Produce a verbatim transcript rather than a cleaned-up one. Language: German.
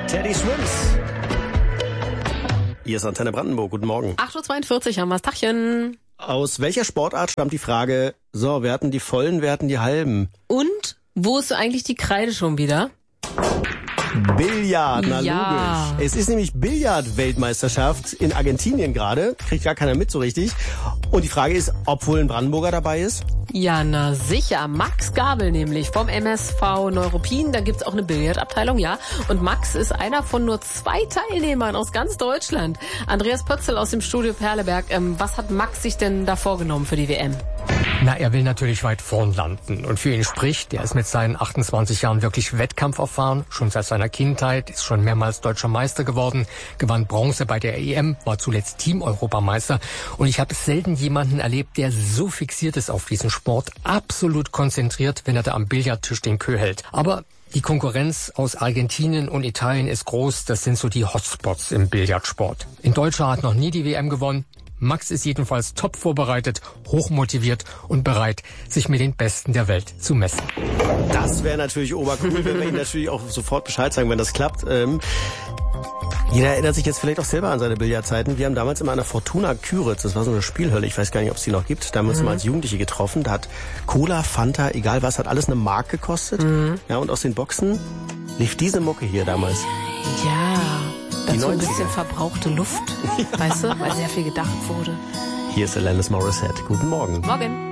Teddy Swims. Hier ist Antenne Brandenburg. Guten Morgen. acht Uhr zweiundvierzig haben wir's. Tachchen. Aus welcher Sportart stammt die Frage, so, wir hatten die vollen, wir hatten die halben? Und wo ist eigentlich die Kreide schon wieder? Billard, na Ja. logisch. Es ist nämlich Billard-Weltmeisterschaft in Argentinien gerade. Kriegt gar keiner mit so richtig. Und die Frage ist, ob wohl ein Brandenburger dabei ist? Ja, na sicher. Max Gabel nämlich vom M S V Neuruppin. Da gibt's auch eine Billardabteilung, ja. Und Max ist einer von nur zwei Teilnehmern aus ganz Deutschland. Andreas Pötzl aus dem Studio Perleberg. Ähm, was hat Max sich denn da vorgenommen für die W M? Na, er will natürlich weit vorn landen. Und für ihn spricht, er ist mit seinen achtundzwanzig Jahren wirklich wettkampferfahren. Schon seit seiner Kindheit, ist schon mehrmals deutscher Meister geworden, gewann Bronze bei der E M, war zuletzt Team-Europameister. Und ich habe selten jemanden erlebt, der so fixiert ist auf diesen Sport, absolut konzentriert, wenn er da am Billardtisch den Queue hält. Aber die Konkurrenz aus Argentinien und Italien ist groß. Das sind so die Hotspots im Billardsport. In Deutschland hat noch nie die W M gewonnen. Max ist jedenfalls top vorbereitet, hochmotiviert und bereit, sich mit den Besten der Welt zu messen. Das wäre natürlich obercool, wenn wir Ihnen natürlich auch sofort Bescheid sagen, wenn das klappt. Ähm, jeder erinnert sich jetzt vielleicht auch selber an seine Billardzeiten. Wir haben damals immer an der Fortuna Küritz, das war so eine Spielhölle, ich weiß gar nicht, ob es die noch gibt, da haben wir uns mhm. mal als Jugendliche getroffen. Da hat Cola, Fanta, egal was, hat alles eine Mark gekostet. Mhm. Ja, und aus den Boxen lief diese Mucke hier damals. Ja. Dazu ein neunziger. bisschen verbrauchte Luft, weißt du, weil sehr viel gedacht wurde. Hier ist Alanis Morissette. Guten Morgen. Morgen.